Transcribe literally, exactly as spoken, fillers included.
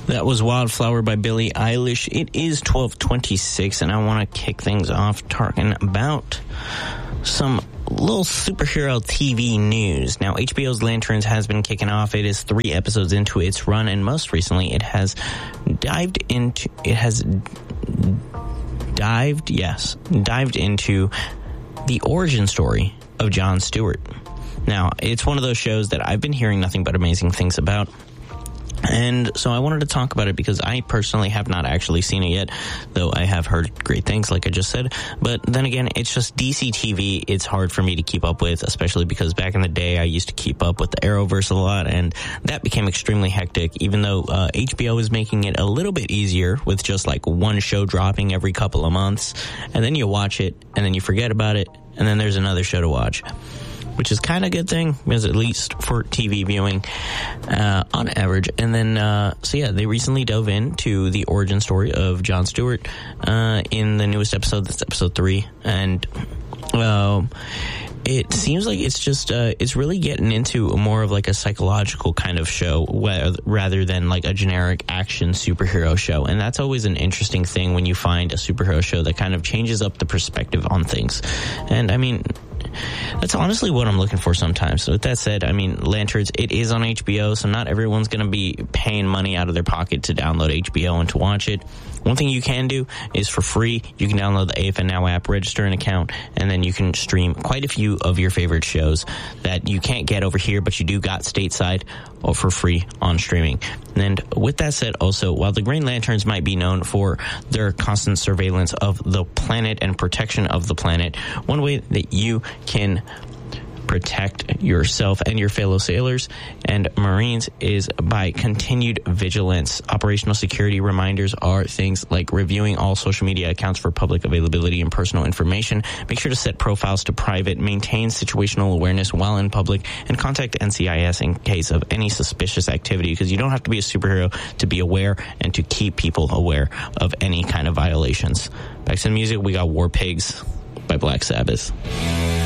That was Wildflower by Billie Eilish. It is twelve twenty-six, and I want to kick things off talking about some little superhero T V news. Now, H B O's Lanterns has been kicking off. It is three episodes into its run, and most recently it has dived into, it has dived, yes, dived into the origin story of Jon Stewart. Now, it's one of those shows that I've been hearing nothing but amazing things about. And so I wanted to talk about it because I personally have not actually seen it yet, though I have heard great things, like I just said. But then again, it's just D C T V. It's hard for me to keep up with, especially because back in the day, I used to keep up with the Arrowverse a lot, and that became extremely hectic, even though uh, H B O is making it a little bit easier with just like one show dropping every couple of months. And then you watch it, and then you forget about it, and then there's another show to watch, which is kind of a good thing, because at least for T V viewing, uh, on average. And then, uh, so yeah, they recently dove into the origin story of Jon Stewart, uh, in the newest episode. That's episode three. And, um, it seems like it's just, uh, it's really getting into more of like a psychological kind of show, where, rather than like a generic action superhero show. And that's always an interesting thing when you find a superhero show that kind of changes up the perspective on things. And I mean, that's honestly what I'm looking for sometimes. So with that said, I mean, Lanterns, it is on H B O, so not everyone's going to be paying money out of their pocket to download H B O and to watch it. One thing you can do is for free, you can download the A F N Now app, register an account, and then you can stream quite a few of your favorite shows that you can't get over here, but you do got stateside or for free on streaming. And with that said, also, while the Green Lanterns might be known for their constant surveillance of the planet and protection of the planet, one way that you can protect yourself and your fellow sailors and Marines is by continued vigilance. Operational security reminders are things like reviewing all social media accounts for public availability and personal information. Make sure to set profiles to private, maintain situational awareness while in public, and contact N C I S in case of any suspicious activity, because you don't have to be a superhero to be aware and to keep people aware of any kind of violations. Back to the music, we got War Pigs by Black Sabbath.